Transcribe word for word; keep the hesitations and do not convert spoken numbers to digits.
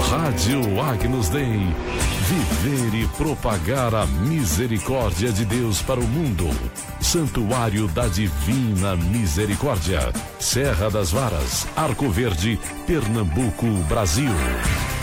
Rádio Agnus Dei. Viver e propagar a misericórdia de Deus para o mundo. Santuário da Divina Misericórdia. Serra das Varas, Arco Verde, Pernambuco, Brasil.